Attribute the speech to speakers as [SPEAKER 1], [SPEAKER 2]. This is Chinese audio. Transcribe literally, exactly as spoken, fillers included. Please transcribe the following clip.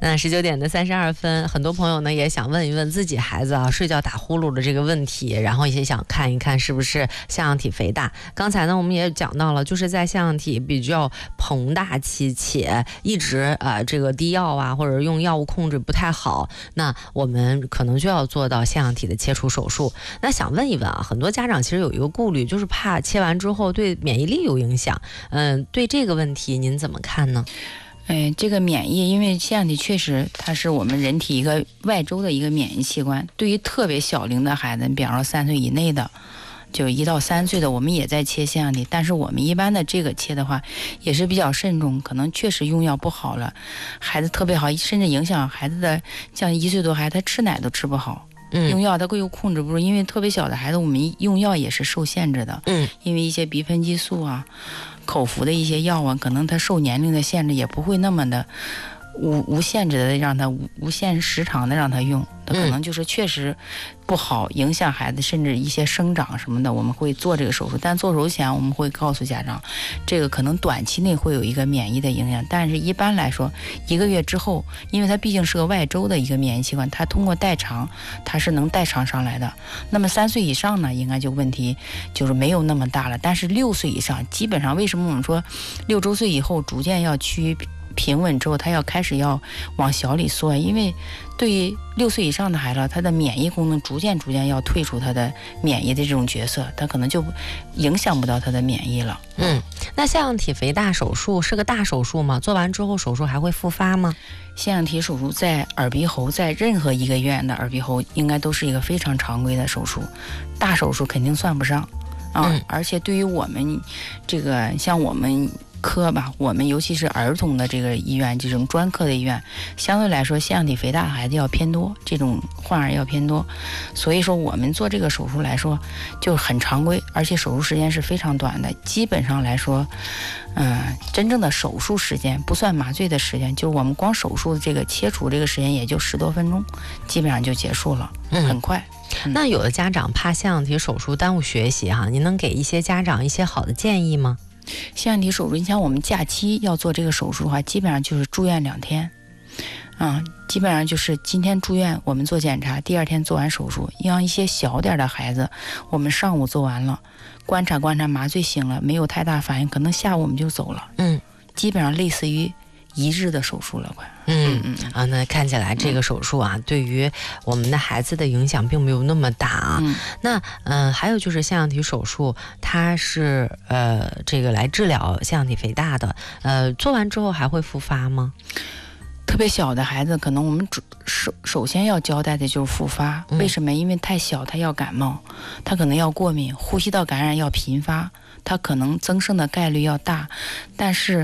[SPEAKER 1] 那十九点的三十二分，很多朋友呢也想问一问自己孩子啊睡觉打呼噜的这个问题，然后也想看一看是不是腺样体肥大。刚才呢我们也讲到了，就是在腺样体比较膨大期且一直呃这个滴药啊或者用药物控制不太好，那我们可能就要做到腺样体的切除手术。那想问一问啊，很多家长其实有一个顾虑，就是怕切完之后对免疫力有影响。嗯，对这个问题您怎么看呢？
[SPEAKER 2] 哎，这个免疫，因为腺样体确实它是我们人体一个外周的一个免疫器官。对于特别小龄的孩子，比方说三岁以内的，就一到三岁的，我们也在切腺样体，但是我们一般的这个切的话，也是比较慎重，可能确实用药不好了，孩子特别好，甚至影响孩子的，像一岁多孩子他吃奶都吃不好。
[SPEAKER 1] 嗯，
[SPEAKER 2] 用药它又控制不住，因为特别小的孩子，我们用药也是受限制的。
[SPEAKER 1] 嗯，
[SPEAKER 2] 因为一些鼻喷激素啊、口服的一些药啊，可能它受年龄的限制，也不会那么的无无限制的让他无无限时长的让他用，他可能就是确实不好，影响孩子甚至一些生长什么的，我们会做这个手术。但做手术前我们会告诉家长，这个可能短期内会有一个免疫的影响，但是一般来说一个月之后，因为它毕竟是个外周的一个免疫器官，它通过代偿它是能代偿上来的。那么三岁以上呢，应该就问题就是没有那么大了，但是六岁以上基本上，为什么我们说六周岁以后逐渐要趋于平稳之后，他要开始要往小里缩，因为对于六岁以上的孩子，他的免疫功能逐渐逐渐要退出他的免疫的这种角色，他可能就影响不到他的免疫了。
[SPEAKER 1] 嗯，那腺样体肥大手术是个大手术吗？做完之后手术还会复发吗？
[SPEAKER 2] 腺样体手术在耳鼻喉，在任何一个医院的耳鼻喉应该都是一个非常常规的手术，大手术肯定算不上啊。
[SPEAKER 1] 嗯、
[SPEAKER 2] 而且对于我们这个像我们科吧，我们尤其是儿童的这个医院，这种专科的医院，相对来说腺样体肥大的孩子要偏多，这种患儿要偏多，所以说我们做这个手术来说就很常规，而且手术时间是非常短的，基本上来说嗯，真正的手术时间不算麻醉的时间，就是我们光手术的这个切除这个时间也就十多分钟，基本上就结束了，嗯、很快。
[SPEAKER 1] 嗯、那有的家长怕腺样体手术耽误学习哈，您能给一些家长一些好的建议吗？
[SPEAKER 2] 腺样体手术，你像我们假期要做这个手术的话，基本上就是住院两天，啊、嗯，基本上就是今天住院，我们做检查，第二天做完手术。像一些小点的孩子，我们上午做完了，观察观察麻醉醒了，没有太大反应，可能下午我们就走了。
[SPEAKER 1] 嗯，基
[SPEAKER 2] 本上类似于一日的手术了，快。
[SPEAKER 1] 嗯嗯啊，那看起来这个手术啊，嗯、对于我们的孩子的影响并没有那么大啊。嗯、那嗯、呃，还有就是腺样体手术，它是呃这个来治疗腺样体肥大的，呃，做完之后还会复发吗？
[SPEAKER 2] 特别小的孩子，可能我们首首先要交代的就是复发。
[SPEAKER 1] 嗯、
[SPEAKER 2] 为什么？因为太小，他要感冒，他可能要过敏，呼吸道感染要频发，他可能增生的概率要大，但是。